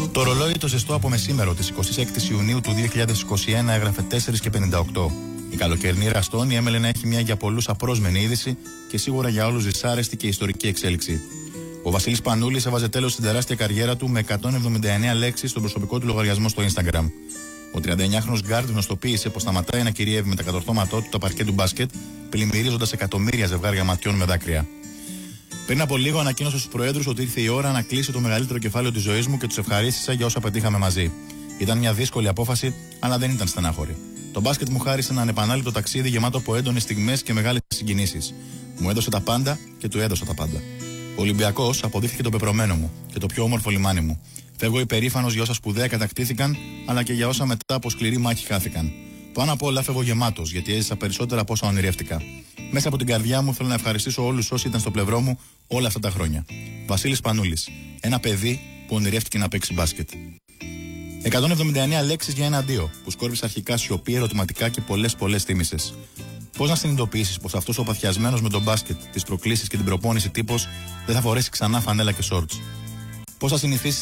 Το ρολόι το ζεστό από μεσήμερο της 26ης Ιουνίου του 2021 έγραφε 4:58. Η καλοκαιρινή Ραστόνη έμελε να έχει μια για πολλούς απρόσμενη είδηση και σίγουρα για όλους δυσάρεστη και ιστορική εξέλιξη. Ο Βασίλης Πανούλης έβαζε τέλος στην τεράστια καριέρα του με 179 λέξεις στον προσωπικό του λογαριασμό στο Instagram. Ο 39χρονος γκάρντ γνωστοποίησε πως σταματάει να κυριεύει με τα κατορθώματό του τα παρκέ του μπάσκετ, πλημμυρίζοντας εκατομμύρια ζευγάρια ματιών με δάκρυα. Πριν από λίγο ανακοίνωσε στους προέδρους ότι ήρθε η ώρα να κλείσει το μεγαλύτερο κεφάλαιο της ζωής μου και τους ευχαρίστησα για όσα πετύχαμε μαζί. Ήταν μια δύσκολη απόφαση, αλλά δεν ήταν στενάχωρη. Το μπάσκετ μου χάρισε ένα ανεπανάληπτο ταξίδι γεμάτο από έντονες στιγμές και μεγάλες συγκινήσεις. Μου έδωσε τα πάντα και του έδωσα τα πάντα. Ο Ολυμπιακός αποδείχθηκε το πεπρωμένο μου και το πιο όμορφο λιμάνι μου. Φεύγω υπερήφανος για όσα σπουδαία κατακτήθηκαν, αλλά και για όσα μετά από σκληρή μάχη χάθηκαν. Πάνω απ' όλα φεύγω γεμάτος, γιατί έζησα περισσότερα από όσα ονειρεύτηκα. Μέσα από την καρδιά μου θέλω να ευχαριστήσω όλους όσοι ήταν στο πλευρό μου όλα αυτά τα χρόνια. Βασίλης Πανούλης. Ένα παιδί που ονειρεύτηκε να παίξει μπάσκετ. 179 λέξεις για ένα αντίο, που σκόρπισε αρχικά σιωπή, ερωτηματικά και πολλές θύμησες. Πώς να συνειδητοποιήσεις πως αυτός ο παθιασμένος με τον μπάσκετ, τις προκλήσεις και την προπόνηση τύπος δεν θα φορέσει ξανά φανέλα και σόρτς. Πώς θα συνηθίσεις